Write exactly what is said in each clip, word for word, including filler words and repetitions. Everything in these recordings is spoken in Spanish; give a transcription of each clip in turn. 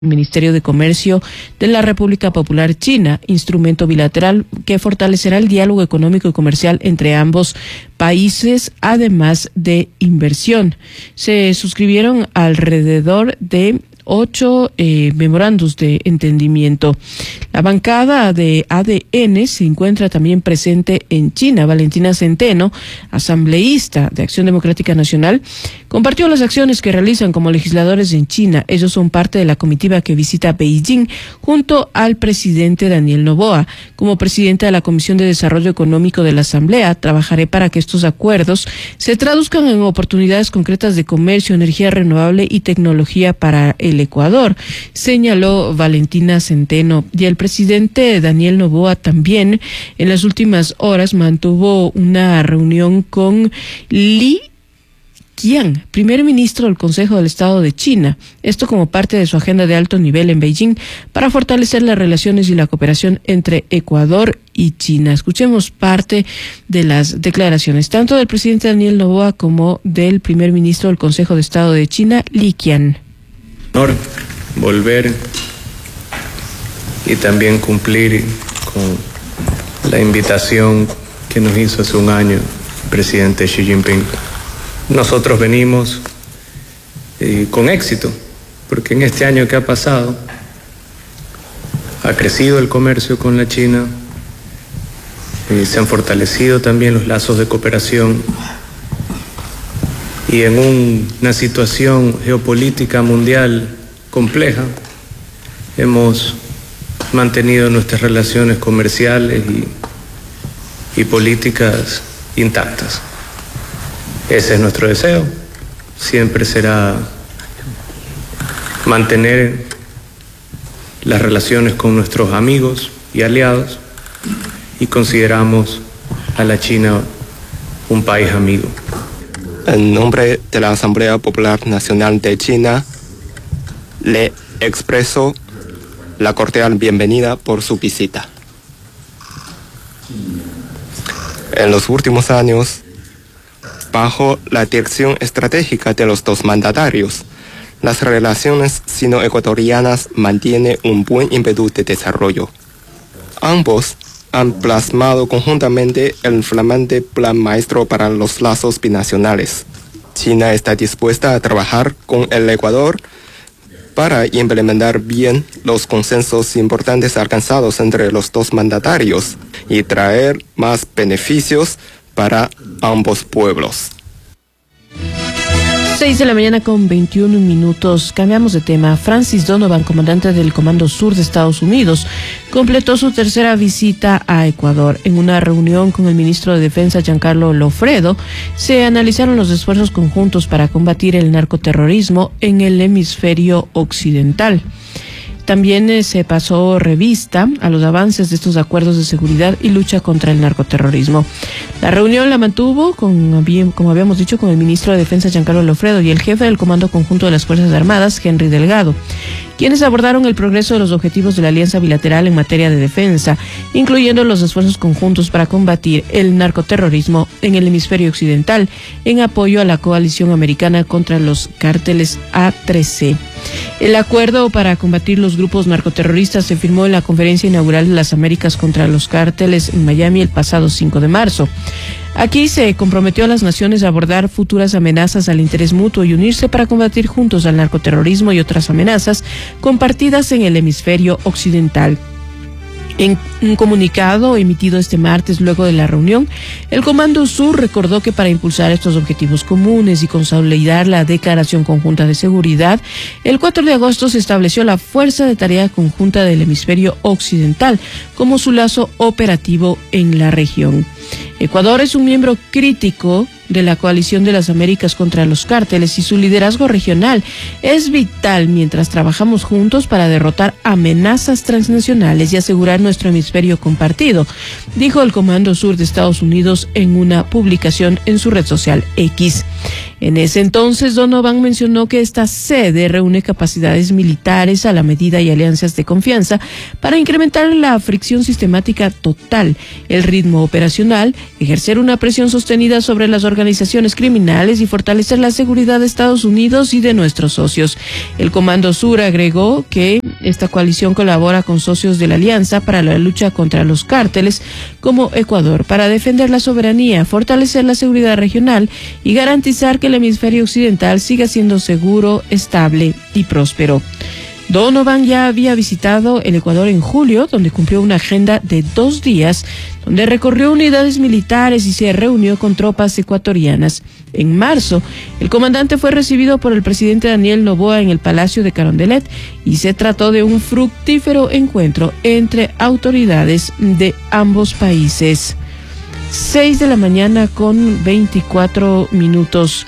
Ministerio de Comercio de la República Popular China, instrumento bilateral que fortalecerá el diálogo económico y comercial entre ambos países, además de inversión. Se suscribieron alrededor de ocho eh, memorandos de entendimiento. La bancada de A D N se encuentra también presente en China. Valentina Centeno, asambleísta de Acción Democrática Nacional, compartió las acciones que realizan como legisladores en China. Ellos son parte de la comitiva que visita Beijing junto al presidente Daniel Noboa. Como presidenta de la Comisión de Desarrollo Económico de la Asamblea, trabajaré para que estos acuerdos se traduzcan en oportunidades concretas de comercio, energía renovable y tecnología para el Ecuador, señaló Valentina Centeno. Y el presidente Daniel Noboa también en las últimas horas mantuvo una reunión con Li Qiang, primer ministro del Consejo del Estado de China, esto como parte de su agenda de alto nivel en Beijing para fortalecer las relaciones y la cooperación entre Ecuador y China. Escuchemos parte de las declaraciones tanto del presidente Daniel Noboa como del primer ministro del Consejo de Estado de China, Li Qiang. Honor volver y también cumplir con la invitación que nos hizo hace un año el presidente Xi Jinping. Nosotros venimos eh, con éxito, porque en este año que ha pasado ha crecido el comercio con la China, eh, se han fortalecido también los lazos de cooperación y en un, una situación geopolítica mundial compleja hemos mantenido nuestras relaciones comerciales y, y políticas intactas. Ese es nuestro deseo, siempre será mantener las relaciones con nuestros amigos y aliados y consideramos a la China un país amigo. En nombre de la Asamblea Popular Nacional de China, le expreso la cordial bienvenida por su visita. En los últimos años, bajo la dirección estratégica de los dos mandatarios, las relaciones sino-ecuatorianas mantienen un buen ímpetu de desarrollo. Ambos han plasmado conjuntamente el flamante Plan Maestro para los lazos binacionales. China está dispuesta a trabajar con el Ecuador para implementar bien los consensos importantes alcanzados entre los dos mandatarios y traer más beneficios para ambos pueblos. seis de la mañana con veintiún minutos. Cambiamos de tema. Francis Donovan, comandante del Comando Sur de Estados Unidos, completó su tercera visita a Ecuador. En una reunión con el ministro de Defensa, Giancarlo Lofredo, se analizaron los esfuerzos conjuntos para combatir el narcoterrorismo en el hemisferio occidental. También eh, se pasó revista a los avances de estos acuerdos de seguridad y lucha contra el narcoterrorismo. La reunión la mantuvo, con, como habíamos dicho, con el ministro de Defensa Giancarlo Lofredo y el jefe del Comando Conjunto de las Fuerzas Armadas, Henry Delgado, quienes abordaron el progreso de los objetivos de la alianza bilateral en materia de defensa, incluyendo los esfuerzos conjuntos para combatir el narcoterrorismo en el hemisferio occidental, en apoyo a la coalición americana contra los cárteles A tres C. El acuerdo para combatir los grupos narcoterroristas se firmó en la Conferencia Inaugural de las Américas contra los Cárteles en Miami el pasado cinco de marzo. Aquí se comprometió a las naciones a abordar futuras amenazas al interés mutuo y unirse para combatir juntos al narcoterrorismo y otras amenazas compartidas en el hemisferio occidental. En un comunicado emitido este martes luego de la reunión, el Comando Sur recordó que para impulsar estos objetivos comunes y consolidar la Declaración Conjunta de Seguridad, el cuatro de agosto se estableció la Fuerza de Tarea Conjunta del Hemisferio Occidental como su lazo operativo en la región. Ecuador es un miembro crítico de la Coalición de las Américas contra los Cárteles y su liderazgo regional es vital mientras trabajamos juntos para derrotar amenazas transnacionales y asegurar nuestro hemisferio compartido, dijo el Comando Sur de Estados Unidos en una publicación en su red social X. En ese entonces, Donovan mencionó que esta sede reúne capacidades militares a la medida y alianzas de confianza para incrementar la fricción sistemática total, el ritmo operacional, ejercer una presión sostenida sobre las organizaciones organizaciones criminales y fortalecer la seguridad de Estados Unidos y de nuestros socios. El Comando Sur agregó que esta coalición colabora con socios de la Alianza para la lucha contra los cárteles como Ecuador, para defender la soberanía, fortalecer la seguridad regional y garantizar que el hemisferio occidental siga siendo seguro, estable y próspero. Donovan ya había visitado el Ecuador en julio, donde cumplió una agenda de dos días, donde recorrió unidades militares y se reunió con tropas ecuatorianas. En marzo, el comandante fue recibido por el presidente Daniel Noboa en el Palacio de Carondelet y se trató de un fructífero encuentro entre autoridades de ambos países. Seis de la mañana con veinticuatro minutos.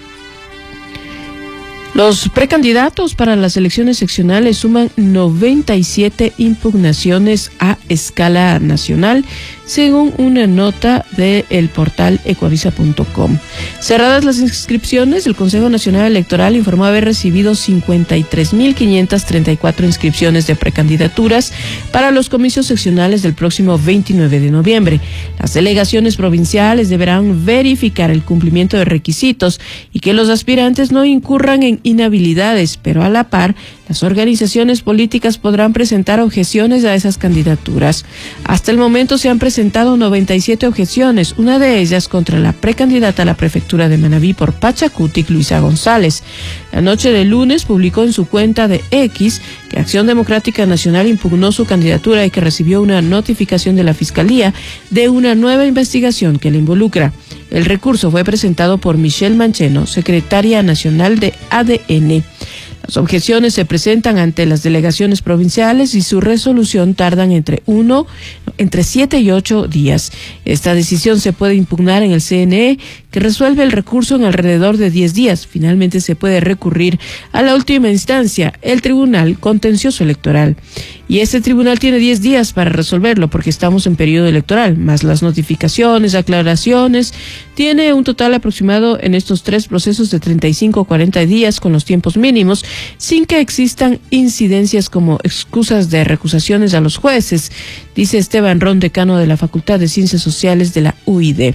Los precandidatos para las elecciones seccionales suman noventa y siete impugnaciones a escala nacional, según una nota del portal ecuavisa punto com. Cerradas las inscripciones, el Consejo Nacional Electoral informó haber recibido cincuenta y tres mil quinientas treinta y cuatro inscripciones de precandidaturas para los comicios seccionales del próximo veintinueve de noviembre. Las delegaciones provinciales deberán verificar el cumplimiento de requisitos y que los aspirantes no incurran en inhabilidades, pero a la par, las organizaciones políticas podrán presentar objeciones a esas candidaturas. Hasta el momento se han presentado noventa y siete objeciones, una de ellas contra la precandidata a la prefectura de Manabí por Pachacutic, Luisa González. La noche del lunes publicó en su cuenta de X que Acción Democrática Nacional impugnó su candidatura y que recibió una notificación de la Fiscalía de una nueva investigación que le involucra. El recurso fue presentado por Michelle Mancheno, secretaria nacional de A D N. Las objeciones se presentan ante las delegaciones provinciales y su resolución tardan entre uno, entre siete y ocho días. Esta decisión se puede impugnar en el C N E, que resuelve el recurso en alrededor de diez días. Finalmente se puede recurrir a la última instancia, el Tribunal Contencioso Electoral. Y este tribunal tiene diez días para resolverlo porque estamos en periodo electoral, más las notificaciones, aclaraciones. Tiene un total aproximado en estos tres procesos de treinta y cinco a cuarenta días con los tiempos mínimos, sin que existan incidencias como excusas de recusaciones a los jueces, dice Esteban Ron, decano de la Facultad de Ciencias Sociales de la U I D.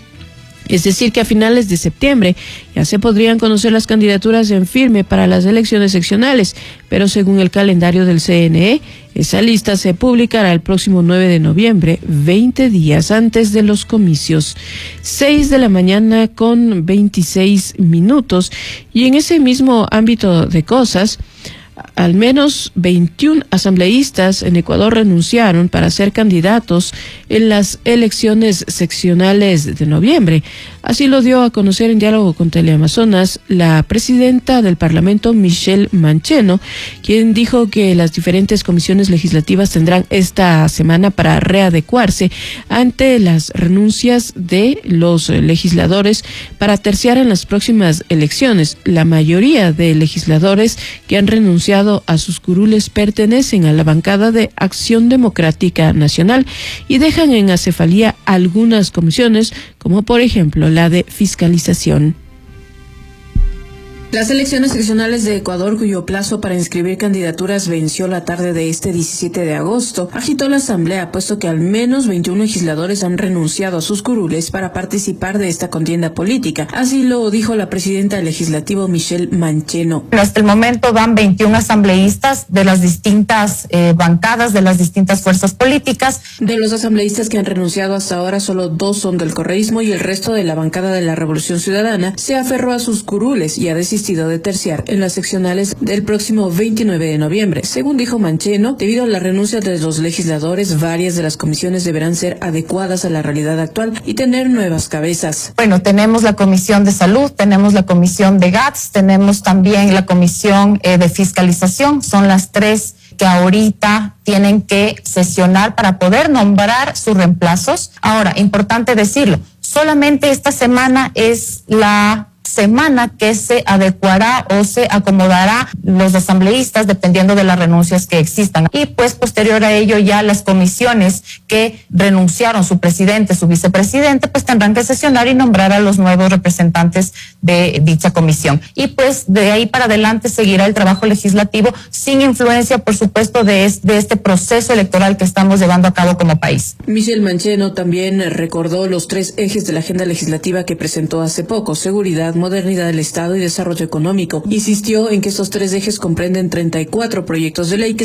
Es decir, que a finales de septiembre ya se podrían conocer las candidaturas en firme para las elecciones seccionales, pero según el calendario del C N E, esa lista se publicará el próximo nueve de noviembre, veinte días antes de los comicios. Seis de la mañana con veintiséis minutos. Y en ese mismo ámbito de cosas, al menos veintiún asambleístas en Ecuador renunciaron para ser candidatos en las elecciones seccionales de noviembre. Así lo dio a conocer en diálogo con Teleamazonas la presidenta del Parlamento, Michelle Mancheno, quien dijo que las diferentes comisiones legislativas tendrán esta semana para readecuarse ante las renuncias de los legisladores para terciar en las próximas elecciones. La mayoría de legisladores que han renunciado a sus curules pertenecen a la bancada de Acción Democrática Nacional y dejan en acefalía algunas comisiones, como por ejemplo la de fiscalización. Las elecciones seccionales de Ecuador, cuyo plazo para inscribir candidaturas venció la tarde de este diecisiete de agosto, agitó la asamblea, puesto que al menos veintiún legisladores han renunciado a sus curules para participar de esta contienda política. Así lo dijo la presidenta del legislativo, Michelle Mancheno. Hasta el momento van veintiún asambleístas de las distintas eh, bancadas, de las distintas fuerzas políticas. De los asambleístas que han renunciado hasta ahora, solo dos son del correísmo y el resto de la bancada de la Revolución Ciudadana se aferró a sus curules y ha desistido de terciar en las seccionales del próximo veintinueve de noviembre. Según dijo Mancheno, debido a la renuncia de los legisladores, varias de las comisiones deberán ser adecuadas a la realidad actual y tener nuevas cabezas. Bueno, tenemos la Comisión de Salud, tenemos la Comisión de G A T S, tenemos también la Comisión eh, de Fiscalización. Son las tres que ahorita tienen que sesionar para poder nombrar sus reemplazos. Ahora, importante decirlo, solamente esta semana es la semana que se adecuará o se acomodará los asambleístas dependiendo de las renuncias que existan. Y pues posterior a ello ya las comisiones que renunciaron, su presidente, su vicepresidente, pues tendrán que sesionar y nombrar a los nuevos representantes de dicha comisión. Y pues de ahí para adelante seguirá el trabajo legislativo sin influencia, por supuesto, de este, de este proceso electoral que estamos llevando a cabo como país. Michelle Mancheno también recordó los tres ejes de la agenda legislativa que presentó hace poco: seguridad, modernidad del Estado y desarrollo económico. Insistió en que estos tres ejes comprenden treinta y cuatro proyectos de ley que